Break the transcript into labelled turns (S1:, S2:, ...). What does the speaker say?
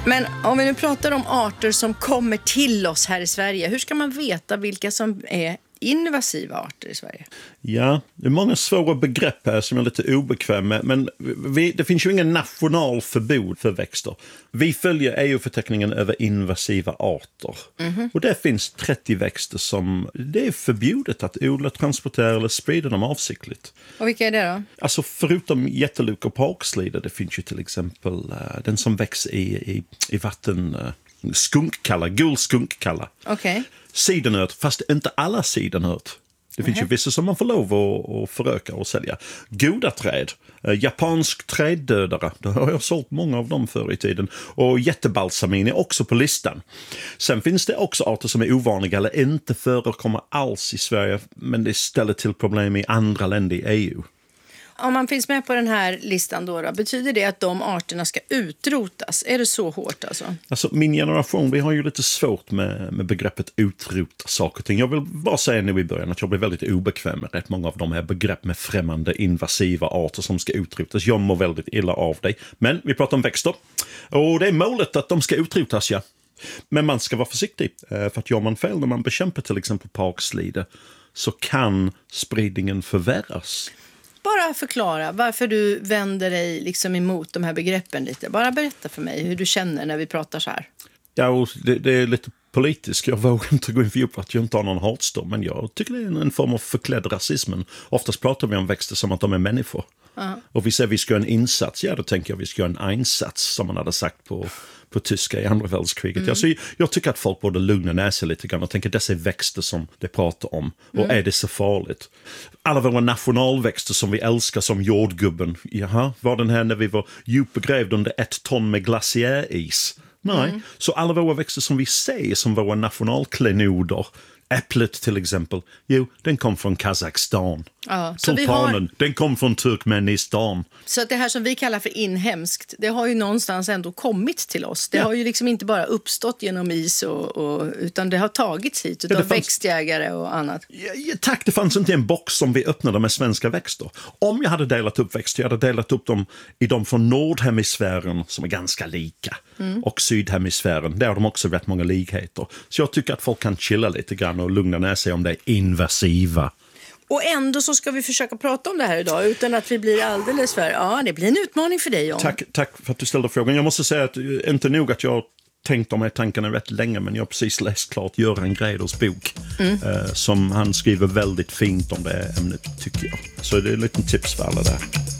S1: Men om vi nu pratar om arter som kommer till oss här i Sverige, hur ska man veta vilka som är invasiva arter i Sverige?
S2: Ja, det är många svåra begrepp här som jag är lite obekväm med, men det finns ju ingen national förbud för växter. Vi följer EU-förteckningen över invasiva arter. Och där finns 30 växter som det är förbjudet att odla, transportera eller sprida dem avsiktligt.
S1: Och vilka är det då?
S2: Alltså förutom jätteluk och parkslide, det finns ju till exempel den som växer i vatten, skunkkalla, gul skunkkalla.
S1: Okej.
S2: Sidenört, fast inte alla sidenört. Det finns ju vissa som man får lov att föröka och sälja. Goda träd, japansk träddödare, då har jag sålt många av dem förr i tiden. Och jättebalsamin är också på listan. Sen finns det också arter som är ovanliga eller inte förekommer alls i Sverige, men det ställer till problem i andra länder i EU.
S1: Om man finns med på den här listan då, betyder det att de arterna ska utrotas? Är det så hårt alltså?
S2: Alltså min generation, vi har ju lite svårt med begreppet utrota saker och ting. Jag vill bara säga nu i början att jag blir väldigt obekväm med rätt många av de här begrepp med främmande invasiva arter som ska utrotas. Jag mår väldigt illa av det. Men vi pratar om växter. Och det är målet att de ska utrotas, ja. Men man ska vara försiktig. För att gör man fel när man bekämpar till exempel parkslide så kan spridningen förvärras.
S1: Bara förklara varför du vänder dig liksom emot de här begreppen lite. Bara berätta för mig hur du känner när vi pratar så här.
S2: Ja, och det är lite politiskt. Jag vågar inte gå in för djupt att jag inte har någon hatstorm. Men jag tycker det är en form av förklädd rasismen. Oftast pratar vi om växter som att de är människor. Och vi säger att vi ska göra en insats. Ja, då tänker jag att vi ska göra en einsats som man hade sagt på tyska i andra världskriget. Alltså, jag tycker att folk borde lugna ner sig lite grann och tänka att dessa är växter som de pratar om. Och är det så farligt? Alla våra nationalväxter som vi älskar som jordgubben. Jaha, var den här när vi var djupgrävda under 1 ton med glaciäris? Nej, så alla våra växter som vi ser som våra nationalklenoder, äpplet till exempel, jo, den kom från Kazakstan.
S1: Ja, så
S2: tulpanen, den kom från Turkmenistan.
S1: Så att det här som vi kallar för inhemskt, det har ju någonstans ändå kommit till oss. Det har ju liksom inte bara uppstått genom is utan det har tagits hit utav växtjägare och annat.
S2: Ja, tack, det fanns inte en box som vi öppnade med svenska växter. Om jag hade delat upp växter, jag hade delat upp dem i de från nordhemisfären som är ganska lika. Och sydhemisfären, där har de också rätt många likheter. Så jag tycker att folk kan chilla lite grann och lugna ner sig om det är invasiva.
S1: Och ändå så ska vi försöka prata om det här idag utan att vi blir alldeles för... Ja, det blir en utmaning för dig, John.
S2: Tack för att du ställde frågan. Jag måste säga att inte nog att jag tänkt om de här tankarna rätt länge, men jag har precis läst klart Göran Greiders bok som han skriver väldigt fint om det ämnet, tycker jag. Så det är en liten tips för alla där.